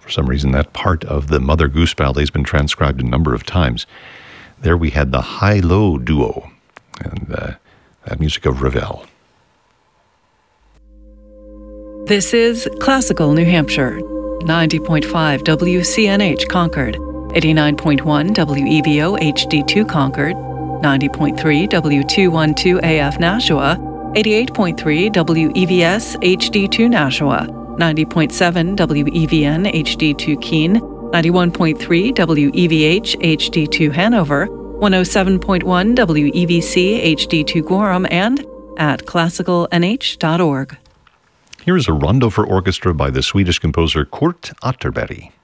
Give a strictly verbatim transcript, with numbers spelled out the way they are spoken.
For some reason, that part of the Mother Goose Ballet has been transcribed a number of times. There we had the high-low duo, and uh, that music of Ravel. This is Classical New Hampshire, ninety point five W C N H Concord, eighty-nine point one W E V O H D two Concord, ninety point three W two twelve A F Nashua, eighty-eight point three W E V S H D two Nashua, ninety point seven W E V N H D two Keene, ninety-one point three W E V H H D two Hanover, one oh seven point one W E V C H D two Gorham, and at classical n h dot org. Here is a rondo for orchestra by the Swedish composer Kurt Atterberg.